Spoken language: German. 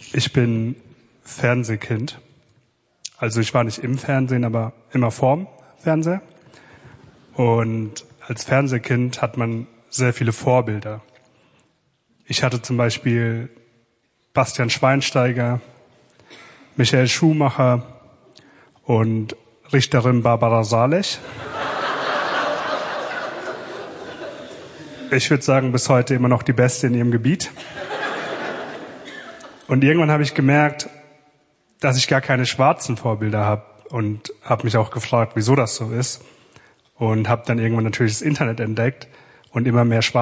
Ich bin Fernsehkind. Also ich war nicht im Fernsehen, aber immer vorm Fernseher. Und als Fernsehkind hat man sehr viele Vorbilder. Ich hatte zum Beispiel Bastian Schweinsteiger, Michael Schumacher und Richterin Barbara Salech. Ich würde sagen, bis heute immer noch die Beste in ihrem Gebiet. Und irgendwann habe ich gemerkt, dass ich gar keine schwarzen Vorbilder habe und habe mich auch gefragt, wieso das so ist. Und habe dann irgendwann natürlich das Internet entdeckt und immer mehr